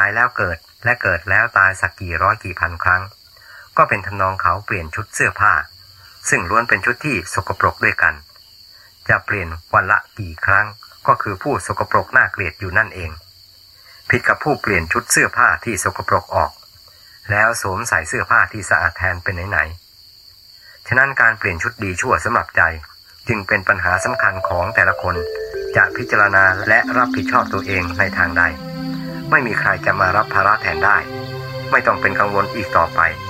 ายแล้วเกิดและเกิดแล้วตายสักกี่ร้อยกี่พันครั้งก็เป็นทำนองเขาเปลี่ยนชุดเสื้อผ้าซึ่งล้วนเป็นชุดที่สกปรกด้วยกันจะเปลี่ยนวันละกี่ครั้งก็คือผู้สกปรกน่าเกลียดอยู่นั่นเองผิดกับผู้เปลี่ยนชุดเสื้อผ้าที่สกปรกออกแล้วสวมใส่เสื้อผ้าที่สะอาดแทนเป็นไหนฉะนั้นการเปลี่ยนชุดดีชั่วสำหรับใจจึงเป็นปัญหาสำคัญของแต่ละคนจะพิจารณาและรับผิดชอบตัวเองในทางใดไม่มีใครจะมารับภาระแทนได้ไม่ต้องเป็นกังวลอีกต่อไป